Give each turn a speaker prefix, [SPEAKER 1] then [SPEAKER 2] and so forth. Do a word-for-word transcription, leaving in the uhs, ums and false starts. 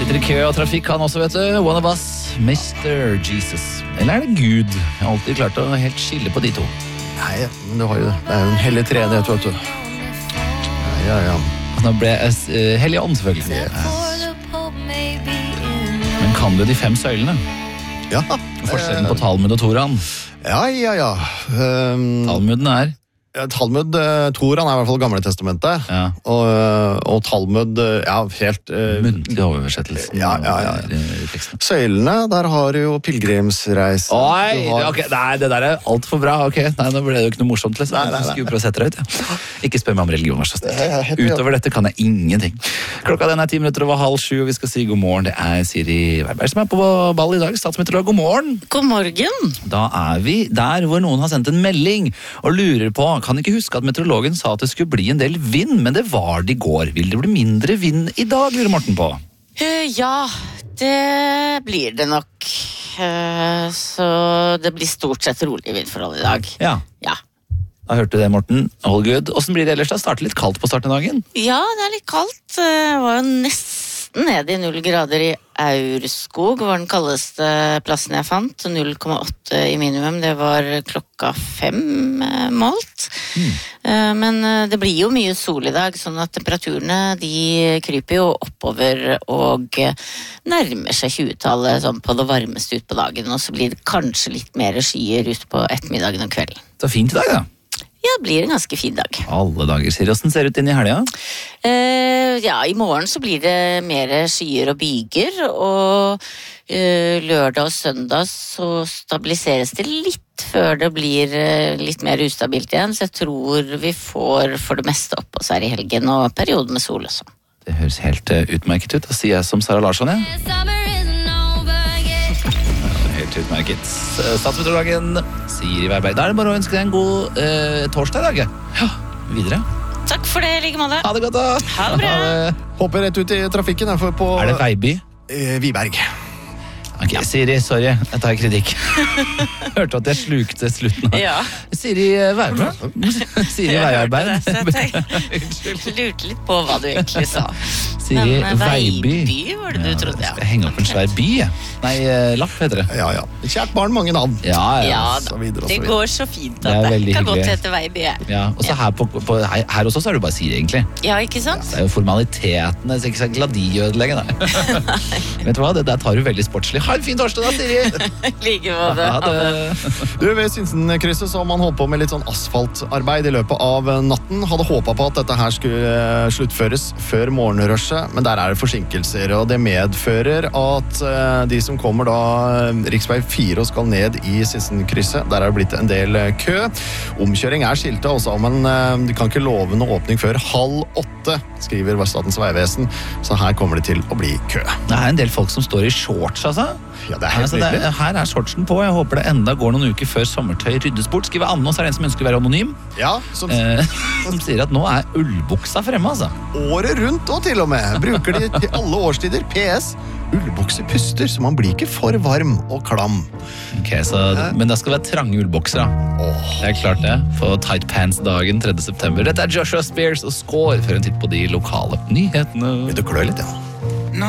[SPEAKER 1] Sitter i kø og trafikk, han også, vet du. One of us, mister Jesus. Eller er det Gud? Jeg har alltid klart å helt skille på de to.
[SPEAKER 2] Nei, men du har jo det. Det er jo en hellig treenighet, vet du. Ja, ja, ja.
[SPEAKER 1] Nå ble jeg uh, hellig ånd, selvfølgelig.
[SPEAKER 2] Yes.
[SPEAKER 1] Men kan du de fem søylene?
[SPEAKER 2] Ja.
[SPEAKER 1] Forskjellen på Talmud og Toran.
[SPEAKER 2] Ja, ja, ja. Um,
[SPEAKER 1] Talmuden er...
[SPEAKER 2] Talmud, Toran er i hvert fall Gamle testamentet,
[SPEAKER 1] ja.
[SPEAKER 2] og, og Talmud, ja, helt... Uh,
[SPEAKER 1] Muntlig oversettelsen.
[SPEAKER 2] Ja, ja, ja.
[SPEAKER 1] ja.
[SPEAKER 2] Søylene, der har du jo pilgrimsreise.
[SPEAKER 1] Oi,
[SPEAKER 2] har...
[SPEAKER 1] okay. Nei, det der er alt for bra. Ok, nei, nå ble det jo ikke noe morsomt. Liksom.
[SPEAKER 2] Nei, nei, nei.
[SPEAKER 1] Skulle prøve å sette deg ut. Ja. Ikke spør meg om religion, vær så snill. Utover dette kan jeg ingenting. Klokka den er ti minutter over halv sju, og vi skal si god morgen. Det er Siri Weiberg som er på ball i dag. Statsmeteorolog, god morgen.
[SPEAKER 3] God morgen.
[SPEAKER 1] Da er vi der hvor noen har sendt en melding og lurer på, kan ikke huske at meteorologen sa at det skulle bli en del vind, men det var det i går. Vil det bli mindre vind i dag, lurer Morten på?
[SPEAKER 3] Uh, ja, det blir det nok. Uh, så det blir stort sett rolig vindforhold i dag.
[SPEAKER 1] Ja.
[SPEAKER 3] Ja.
[SPEAKER 1] Da hørte du det, Morten. All good. Hvordan blir det ellers da? Starter litt kaldt på starten av dagen?
[SPEAKER 3] Ja, det er litt kaldt. Det var jo nesten nede i null grader i Aurskog, var den kaldeste plassen jeg fant. null komma åtte i minimum, det var klokka fem målt. Mm. Men det blir jo mye sol i dag, sånn at temperaturene de kryper jo oppover og nærmer seg tjuetallet sånn på det varmeste ut på dagen, og så blir det kanskje litt mer skyer ut på ettermiddagen og kvelden.
[SPEAKER 1] Så fint i dag da.
[SPEAKER 3] Ja, det blir en ganske fin dag.
[SPEAKER 1] Alle dager, Siri. Hvordan ser det ut inn i helga?
[SPEAKER 3] Eh, ja, i morgen så blir det mer skyer og byger, og eh, lørdag og søndag så stabiliseres det litt før det blir eh, litt mer ustabilt igjen, så jeg tror vi får for det meste opp oss her i helgen, og perioden med sol også.
[SPEAKER 1] Det høres helt uh, utmerket ut. Da sier jeg som Sara Larsson, ja. Helt utmerket. Statsmeteorologen Siri Weiberg. Da er det bare å ønske deg en god uh, torsdag i dag. Ja, videre.
[SPEAKER 3] Takk for det, like måte.
[SPEAKER 1] Ha det godt da.
[SPEAKER 3] Ha det bra.
[SPEAKER 1] Ha det.
[SPEAKER 2] Hopper rett ut i trafikken. Jeg får på...
[SPEAKER 1] Er det Veiby?
[SPEAKER 2] Eh, Viberg.
[SPEAKER 1] Ok, Siri, sorry. Jeg tar kritikk. Hørte at jeg slukte slutten av.
[SPEAKER 3] Ja.
[SPEAKER 1] Siri Weiberg. Siri Weiberg.
[SPEAKER 3] Unnskyld. Lurte litt på hva du egentlig sa.
[SPEAKER 1] Siri Veiby.
[SPEAKER 3] Veiby var det du trodde, ja.
[SPEAKER 1] Skal jeg henge opp en svær by? Nei, lapp heter det.
[SPEAKER 2] Ja, ja. Kjært barn, mange navn.
[SPEAKER 1] Ja, ja.
[SPEAKER 3] Ja,
[SPEAKER 2] så
[SPEAKER 3] da.
[SPEAKER 2] videre, og så
[SPEAKER 3] Det
[SPEAKER 2] videre.
[SPEAKER 3] går så fint
[SPEAKER 1] Det er
[SPEAKER 3] at det
[SPEAKER 1] veldig
[SPEAKER 3] kan
[SPEAKER 1] hyggelig.
[SPEAKER 3] godt hete Veiby.
[SPEAKER 1] Ja, og så her, på, på, her, her hos oss er det bare Siri, egentlig.
[SPEAKER 3] Ja, ikke sant?
[SPEAKER 1] Det er jo formalitetene, så ikke sant, la de ødelegge, da. Vet du hva, det der tar du veldig sportslig. Ha en fin torsdag da, Siri!
[SPEAKER 3] Like måte.
[SPEAKER 1] Ha det.
[SPEAKER 2] Du, ved Sinsenkrysset så har man holdt på med litt sånn asfaltarbeid i løpet av natten. Hadde håpet på at dette her skulle sluttføres før morgenrushet, men der er det forsinkelser, og det medfører at de som kommer da riksvei fire og skal ned i Sinsenkrysset, der er det blitt en del kø. Omkjøring er skiltet også, men de kan ikke love noe åpning før halv åtte, skriver Statens vegvesen, så her kommer det til å bli kø.
[SPEAKER 1] Det er en del folk som står i shorts, altså.
[SPEAKER 2] Ja, det er helt
[SPEAKER 1] Altså, det er, her er shortsen på. Jeg håper det enda går noen uker før sommertøy ryddes bort. Skriver Anne, og så er det en som ønsker å være anonym.
[SPEAKER 2] Ja, som
[SPEAKER 1] Eh, som sier at nå er ullbuksa fremme, altså.
[SPEAKER 2] året rundt og til og med. Bruker de til alle årstider. P S. Ullbukser puster, så man blir ikke for varm og klam.
[SPEAKER 1] Ok, så, men det skal være trange ullbukser, da.
[SPEAKER 2] Åh.
[SPEAKER 1] Det er klart det. På Tight Pants-dagen tredje september. Dette er Joshua Spears og Score for en titt på de lokale nyhetene.
[SPEAKER 2] Vil du klø litt, ja?